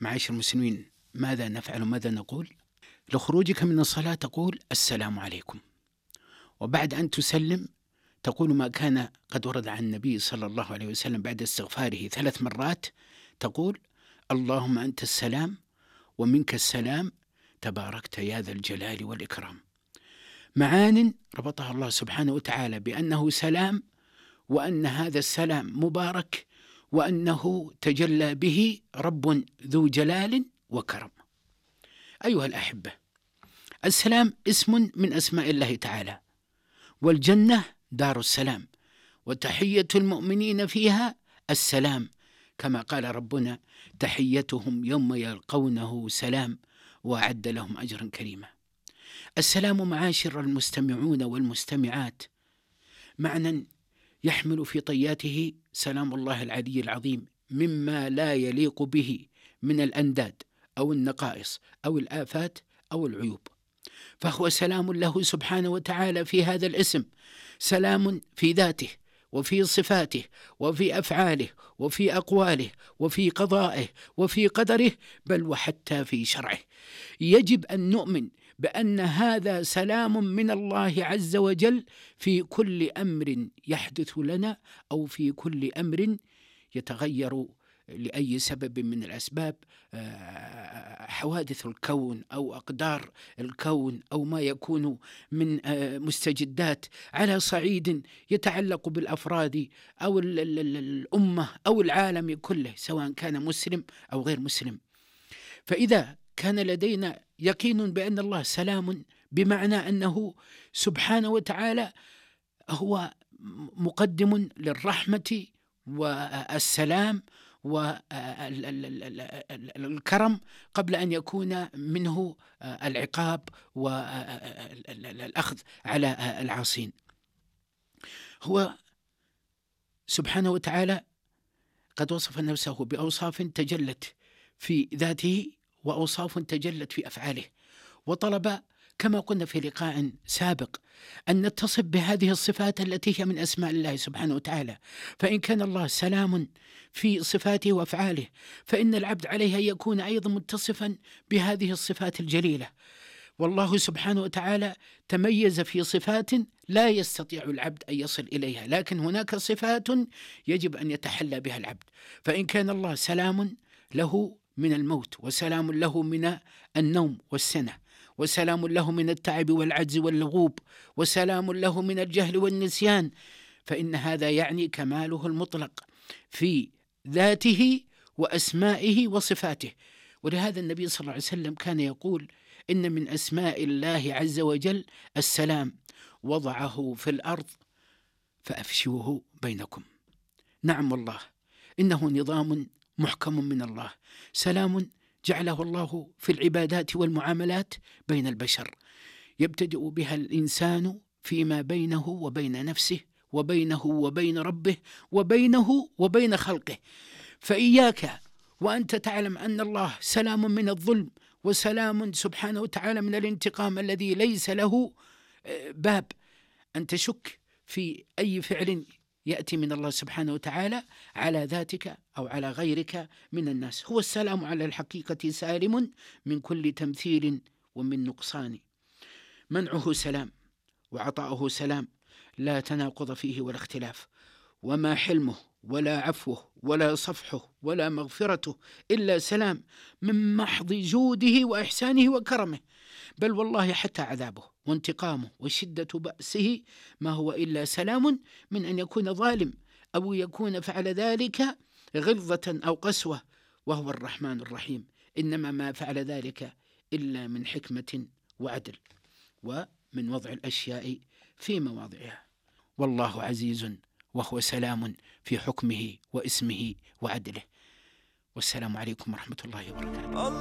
معاشر المسلمين، ماذا نفعل وماذا نقول؟ لخروجك من الصلاة تقول السلام عليكم، وبعد أن تسلم تقول ما كان قد ورد عن النبي صلى الله عليه وسلم بعد استغفاره 3 مرات، تقول اللهم أنت السلام ومنك السلام تباركت يا ذا الجلال والإكرام. معان ربطها الله سبحانه وتعالى بأنه سلام، وأن هذا السلام مبارك، وأنه تجلى به رب ذو جلال وكرم. أيها الأحبة، السلام اسم من أسماء الله تعالى، والجنة دار السلام، وتحية المؤمنين فيها السلام، كما قال ربنا تحيتهم يوم يلقونه سلام وأعد لهم أجرا كريما. السلام معاشر المستمعون والمستمعات معنى يحمل في طياته سلام الله العلي العظيم مما لا يليق به من الأنداد أو النقائص أو الآفات أو العيوب، فهو سلام له سبحانه وتعالى في هذا الاسم، سلام في ذاته وفي صفاته وفي أفعاله وفي أقواله وفي قضائه وفي قدره، بل وحتى في شرعه. يجب أن نؤمن بأن هذا سلام من الله عز وجل في كل أمر يحدث لنا، أو في كل أمر يتغير لأي سبب من الأسباب، حوادث الكون أو أقدار الكون أو ما يكون من مستجدات على صعيد يتعلق بالأفراد أو الأمة أو العالم كله، سواء كان مسلم أو غير مسلم. فإذا كان لدينا يقين بأن الله سلام، بمعنى أنه سبحانه وتعالى هو مقدم للرحمة والسلام والكرم قبل أن يكون منه العقاب والأخذ على العاصين. هو سبحانه وتعالى قد وصف نفسه بأوصاف تجلت في ذاته وأوصاف تجلت في أفعاله، وطلب كما قلنا في لقاء سابق أن نتصف بهذه الصفات التي هي من أسماء الله سبحانه وتعالى. فإن كان الله سلام في صفاته وأفعاله، فإن العبد عليه أن يكون أيضا متصفا بهذه الصفات الجليلة. والله سبحانه وتعالى تميز في صفات لا يستطيع العبد أن يصل إليها، لكن هناك صفات يجب أن يتحلى بها العبد. فإن كان الله سلام له من الموت، وسلام له من النوم والسنة، وسلام له من التعب والعجز واللغوب، وسلام له من الجهل والنسيان، فإن هذا يعني كماله المطلق في ذاته وأسمائه وصفاته. ولهذا النبي صلى الله عليه وسلم كان يقول إن من أسماء الله عز وجل السلام، وضعه في الأرض فأفشوه بينكم. نعم والله، إنه نظام محكم من الله، سلام جعله الله في العبادات والمعاملات بين البشر، يبتدئ بها الإنسان فيما بينه وبين نفسه، وبينه وبين ربه، وبينه وبين خلقه. فإياك وأنت تعلم أن الله سلام من الظلم، وسلام سبحانه وتعالى من الانتقام الذي ليس له باب، أن تشك في أي فعل يأتي من الله سبحانه وتعالى على ذاتك أو على غيرك من الناس. هو السلام على الحقيقة سالم من كل تمثيل ومن نقصان، منعه سلام وعطاؤه سلام، لا تناقض فيه ولا اختلاف، وما حلمه ولا عفوه ولا صفحه ولا مغفرته إلا سلام من محض جوده وإحسانه وكرمه. بل والله حتى عذابه وانتقامه وشدة بأسه ما هو إلا سلام من أن يكون ظالم أو يكون فعل ذلك غلظة أو قسوة، وهو الرحمن الرحيم، إنما ما فعل ذلك إلا من حكمة وعدل ومن وضع الأشياء في مواضعها. والله عزيز وهو سلام في حكمه واسمه وعدله. والسلام عليكم ورحمة الله وبركاته.